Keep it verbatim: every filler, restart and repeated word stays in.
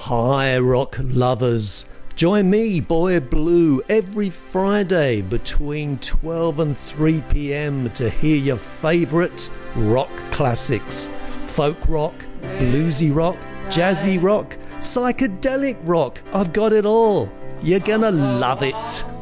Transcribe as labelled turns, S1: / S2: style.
S1: Hi rock lovers, join me, Boy Blue, every Friday between twelve and three p.m. to hear your favourite rock classics. Folk rock, bluesy rock, jazzy rock, psychedelic rock. I've got it all. You're gonna love it.